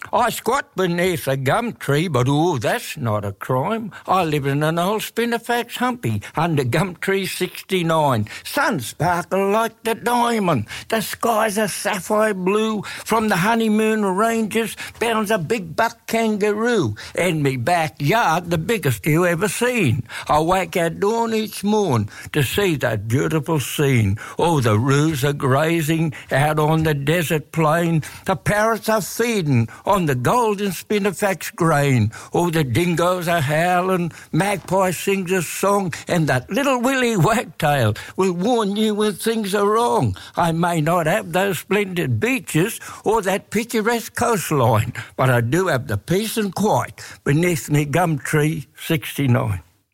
I squat beneath a gum tree, but that's not a crime. I live in an old Spinifex humpy under gum tree 69. Sun sparkle like the diamond. The sky's a sapphire blue. From the honeymoon ranges bounds a big buck kangaroo. In me backyard, the biggest you ever seen. I wake at dawn each morn to see that beautiful scene. Oh, the roos are grazing out on the desert plain. The parrots are feeding on the golden Spinifex grain. Oh, the dingoes are howling, magpie sings a song, and that little Willy Wagtail will warn you when things are wrong. I may not have those splendid beaches or that picturesque coastline, but I do have the peace and quiet beneath me gum tree 69.